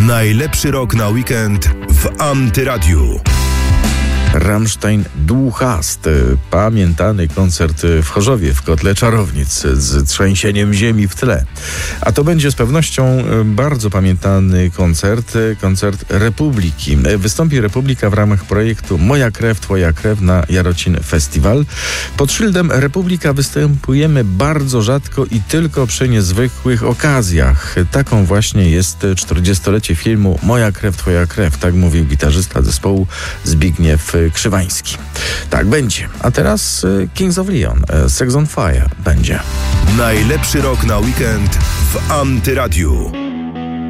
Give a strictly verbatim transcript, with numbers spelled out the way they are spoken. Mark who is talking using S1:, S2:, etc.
S1: Najlepszy rok na weekend w Antyradiu.
S2: Rammstein Du hast. Pamiętany koncert w Chorzowie w Kotle Czarownic z trzęsieniem ziemi w tle. A to będzie z pewnością bardzo pamiętany koncert, koncert Republiki. Wystąpi Republika w ramach projektu Moja krew, twoja krew na Jarocin Festival. Pod szyldem Republika występujemy bardzo rzadko i tylko przy niezwykłych okazjach. Taką właśnie jest czterdziestolecie filmu Moja krew, twoja krew. Tak mówił gitarzysta zespołu Zbigniew Krzywański. Tak będzie. A teraz Kings of Leon, Sex on Fire będzie.
S1: Najlepszy rok na weekend w Antyradiu.